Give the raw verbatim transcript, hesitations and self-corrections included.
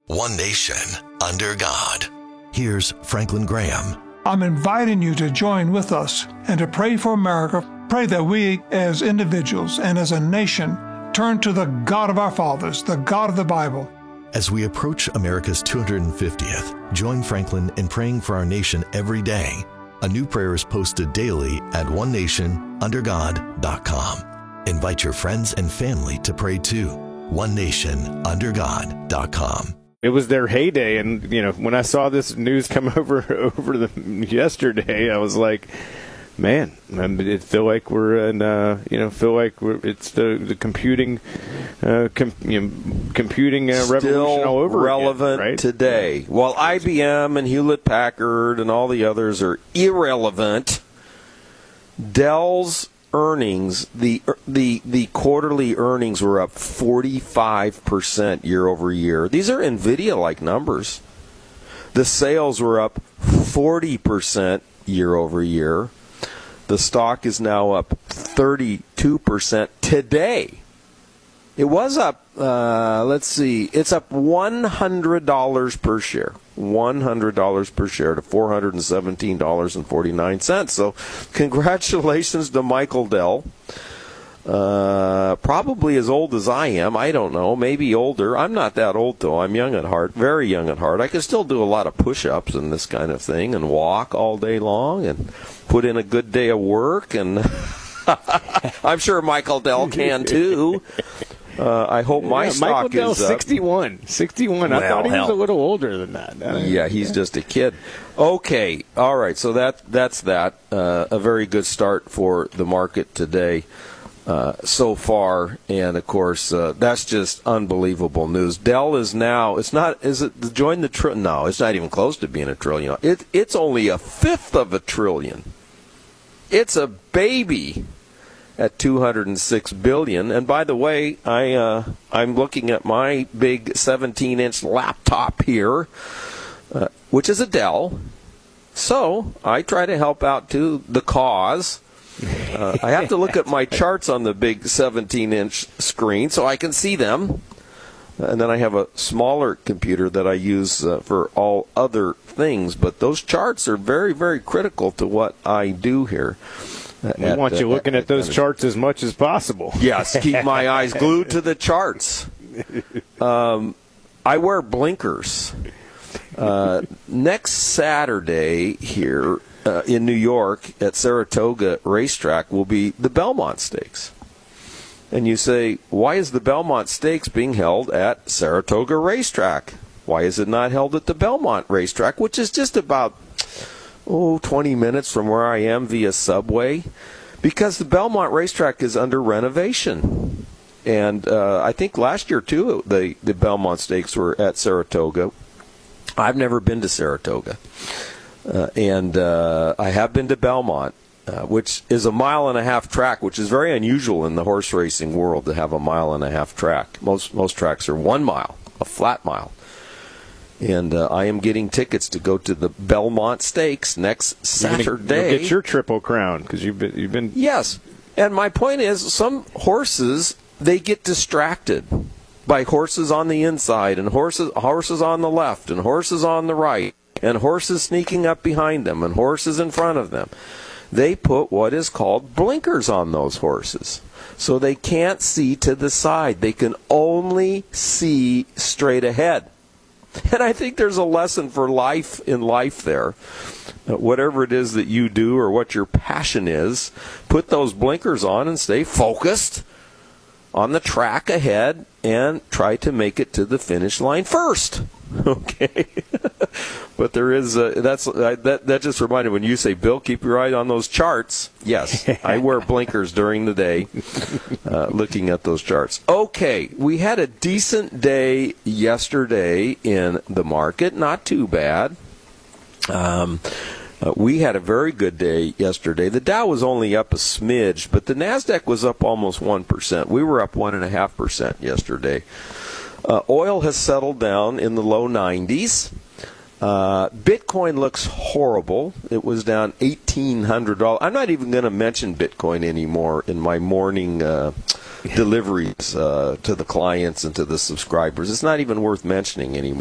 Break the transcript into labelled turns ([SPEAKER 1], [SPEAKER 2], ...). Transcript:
[SPEAKER 1] One nation, under God. Here's Franklin Graham.
[SPEAKER 2] I'm inviting you to join with us and to pray for America. Pray that we as individuals and as a nation turn to the God of our fathers, the God of the Bible.
[SPEAKER 1] As we approach America's two hundred fiftieth, join Franklin in praying for our nation every day. A new prayer is posted daily at one nation under god dot com. Invite your friends and family to pray too. one nation under god dot com.
[SPEAKER 3] It was their heyday, and you know, when I saw this news come over over the yesterday, I was like, "Man, it feel like we're in, uh, you know, feel like we're, it's the the computing, uh, com, you know, computing uh, revolution all over
[SPEAKER 4] relevant
[SPEAKER 3] again, right?
[SPEAKER 4] today. While I B M and Hewlett Packard and all the others are irrelevant, Dell's earnings, the the the quarterly earnings were up forty-five percent year over year. These are NVIDIA-like numbers. The sales were up forty percent year over year. The stock is now up thirty-two percent today. It was up, uh, let's see, it's up one hundred dollars per share. one hundred dollars per share to four hundred seventeen dollars and forty-nine cents. So congratulations to Michael Dell. Uh, probably as old as I am. I don't know. Maybe older. I'm not that old, though. I'm young at heart. Very young at heart. I can still do a lot of push-ups and this kind of thing and walk all day long and put in a good day of work. And I'm sure Michael Dell can, too. Uh, I hope my
[SPEAKER 3] yeah,
[SPEAKER 4] stock
[SPEAKER 3] Michael Dell's
[SPEAKER 4] is
[SPEAKER 3] sixty-one. sixty-one.
[SPEAKER 4] Well,
[SPEAKER 3] I thought he was
[SPEAKER 4] hell.
[SPEAKER 3] a little older than that.
[SPEAKER 4] Yeah, he's just a kid. Okay, all right. So that that's that. Uh, a very good start for the market today uh, so far, and of course uh, that's just unbelievable news. Dell is now. It's not. Is it join the trillion? No, it's not even close to being a trillion. It it's only a fifth of a trillion. It's a baby. At two hundred six billion dollars. And by the way, I, uh, I'm looking at my big seventeen-inch laptop here, uh, which is a Dell. So I try to help out, too, the cause. Uh, I have to look at my charts on the big seventeen-inch screen so I can see them. And then I have a smaller computer that I use uh, for all other things. But those charts are very, very critical to what I do here.
[SPEAKER 3] We at, want you uh, looking at, at those at, charts as much as possible.
[SPEAKER 4] Yes, keep my eyes glued to the charts. Um, I wear blinkers. Uh, next Saturday here uh, in New York at Saratoga Racetrack will be the Belmont Stakes. And you say, why is the Belmont Stakes being held at Saratoga Racetrack? Why is it not held at the Belmont Racetrack, which is just about oh, twenty minutes from where I am via subway? Because the Belmont Racetrack is under renovation. And uh, I think last year, too, the, the Belmont Stakes were at Saratoga. I've never been to Saratoga. Uh, and uh, I have been to Belmont, uh, which is a mile and a half track, which is very unusual in the horse racing world to have a mile and a half track. Most, most tracks are one mile, a flat mile. And uh, I am getting tickets to go to the Belmont Stakes next Saturday.
[SPEAKER 3] You'll get your Triple Crown because you've been, you've been.
[SPEAKER 4] Yes, and my point is, some horses they get distracted by horses on the inside and horses horses on the left and horses on the right and horses sneaking up behind them and horses in front of them. They put what is called blinkers on those horses, so they can't see to the side. They can only see straight ahead. And I think there's a lesson for life in life there. Uh, whatever it is that you do or what your passion is, put those blinkers on and stay focused on the track ahead and try to make it to the finish line first. Okay? But there is, a, that's uh, that, that just reminded me when you say, Bill, keep your eye on those charts. Yes, I wear blinkers during the day uh, looking at those charts. Okay, we had a decent day yesterday in the market. Not too bad. Um, uh, we had a very good day yesterday. The Dow was only up a smidge, but the NASDAQ was up almost one percent. We were up one point five percent yesterday. Uh, oil has settled down in the low nineties. Uh, Bitcoin looks horrible. It was down eighteen hundred dollars. I'm not even going to mention Bitcoin anymore in my morning uh, deliveries uh, to the clients and to the subscribers. It's not even worth mentioning anymore.